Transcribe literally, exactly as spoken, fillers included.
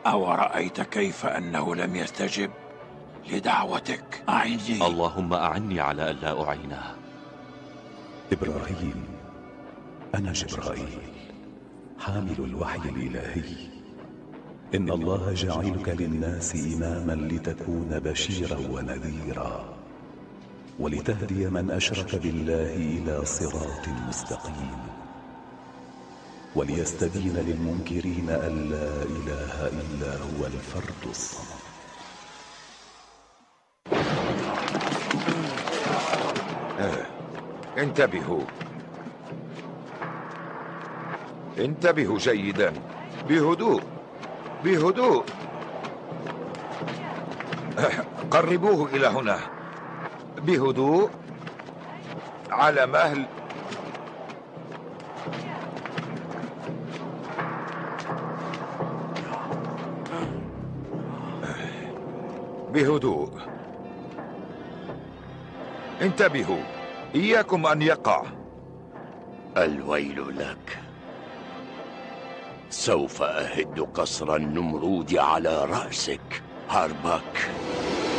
أورأيت كيف أنه لم يستجب لدعوتك؟ أعني. اللهم أعني على ألا أعينه. إبراهيم، أنا جبرائيل حامل الوحي الإلهي. إن الله جعلك للناس إماما لتكون بشيرا ونذيرا ولتهدي من أشرك بالله إلى صراط مستقيم وليستبين للمنكرين أن لا إله إلا هو الفرد الصمد. آه. انتبهوا انتبهوا جيدا، بهدوء بهدوء. آه. قربوه إلى هنا بهدوء على مهل. بهدوء. انتبهوا، إياكم أن يقع. الويل لك، سوف أهد قصر النمرود على رأسك هربك.